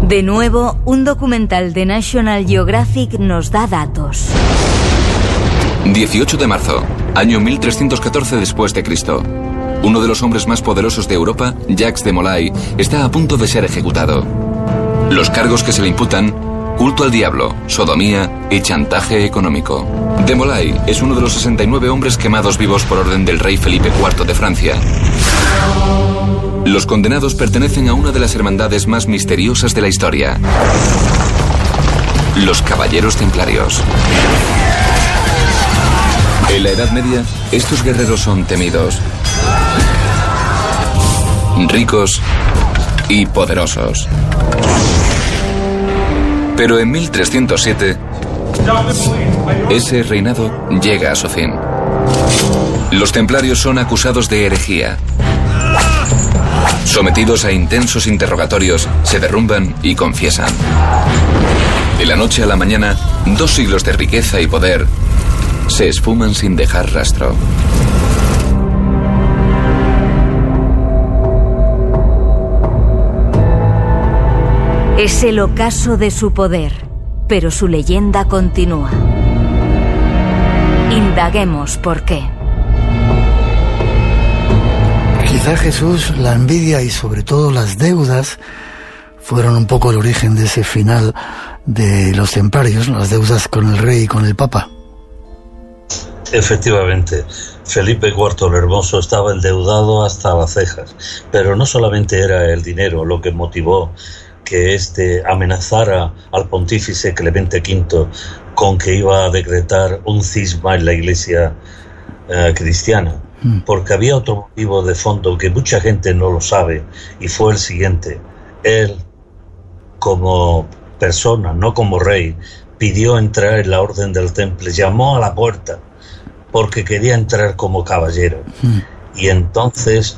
De nuevo, un documental de National Geographic nos da datos. 18 de marzo, año 1314 después de Cristo. Uno de los hombres más poderosos de Europa, Jacques de Molay, está a punto de ser ejecutado. Los cargos que se le imputan: culto al diablo, sodomía y chantaje económico. De Molay es uno de los 69 hombres quemados vivos por orden del rey Felipe IV de Francia. Los condenados pertenecen a una de las hermandades más misteriosas de la historia: los Caballeros Templarios. En la Edad Media, estos guerreros son temidos, ricos y poderosos. Pero en 1307, ese reinado llega a su fin. Los templarios son acusados de herejía. Sometidos a intensos interrogatorios, se derrumban y confiesan. De la noche a la mañana, 2 siglos de riqueza y poder se esfuman sin dejar rastro. Es el ocaso de su poder, pero su leyenda continúa. Indaguemos por qué. Quizá, Jesús, la envidia y sobre todo las deudas fueron un poco el origen de ese final de los templarios, las deudas con el rey y con el papa. Efectivamente, Felipe IV el Hermoso estaba endeudado hasta las cejas, pero no solamente era el dinero lo que motivó que éste amenazara al pontífice Clemente V con que iba a decretar un cisma en la Iglesia cristiana, porque había otro motivo de fondo que mucha gente no lo sabe, y fue el siguiente: él, como persona, no como rey, pidió entrar en la Orden del Temple, llamó a la puerta porque quería entrar como caballero. Y entonces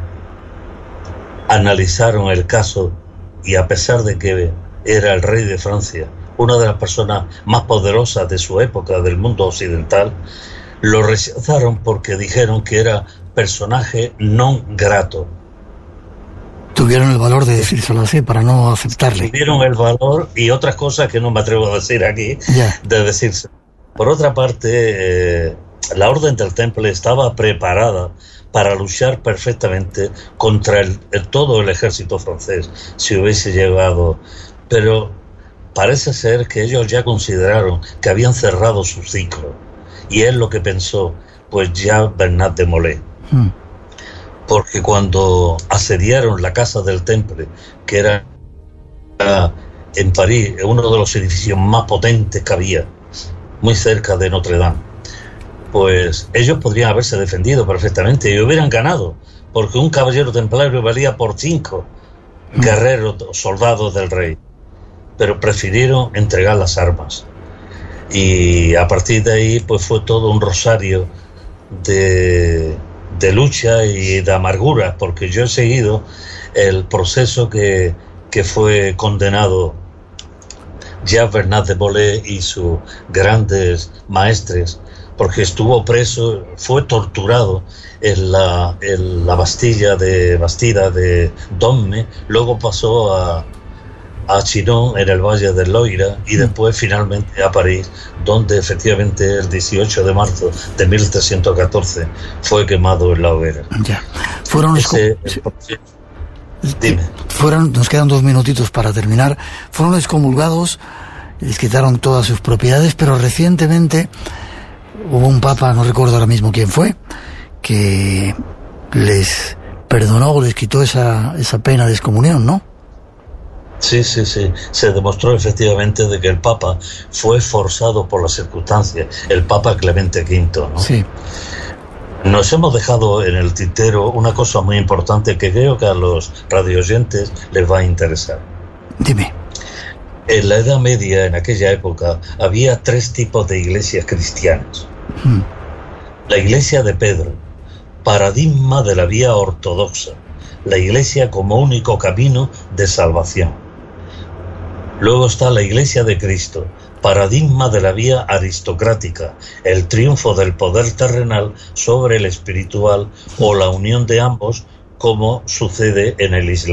analizaron el caso, y a pesar de que era el rey de Francia, una de las personas más poderosas de su época del mundo occidental, lo rechazaron porque dijeron que era personaje non grato. Tuvieron el valor de decírselo así para no aceptarle. Tuvieron el valor y otras cosas que no me atrevo a decir aquí, de decirse. Por otra parte, la Orden del Temple estaba preparada para luchar perfectamente contra todo el ejército francés, si hubiese llegado. Pero parece ser que ellos ya consideraron que habían cerrado su ciclo. Y es lo que pensó, pues, ya Bernat de Molay. Porque cuando asediaron la Casa del Temple, que era en París, uno de los edificios más potentes que había, muy cerca de Notre Dame, pues ellos podrían haberse defendido perfectamente y hubieran ganado, porque un caballero templario valía por 5 guerreros, soldados del rey, pero prefirieron entregar las armas. Y a partir de ahí, pues fue todo un rosario de lucha y de amargura, porque yo he seguido el proceso que fue condenado Jacques Bernat de Molay y sus grandes maestres, porque estuvo preso, fue torturado en la Bastida de Domme, luego pasó a Chinon, en el Valle del Loira, y después finalmente a París, donde efectivamente el 18 de marzo de 1314 fue quemado en la hoguera. Ya. Nos quedan 2 minutitos para terminar. Fueron excomulgados, les quitaron todas sus propiedades, pero recientemente hubo un papa, no recuerdo ahora mismo quién fue, que les perdonó o les quitó esa pena de excomunión, ¿no? Sí. Se demostró efectivamente de que el Papa fue forzado por las circunstancias, el Papa Clemente V, ¿no? Sí. Nos hemos dejado en el tintero una cosa muy importante que creo que a los radioyentes les va a interesar. Dime. En la Edad Media, en aquella época, había 3 tipos de iglesias cristianas. La iglesia de Pedro, paradigma de la vía ortodoxa, la iglesia como único camino de salvación. Luego está la Iglesia de Cristo, paradigma de la vía aristocrática, el triunfo del poder terrenal sobre el espiritual o la unión de ambos, como sucede en el Islam.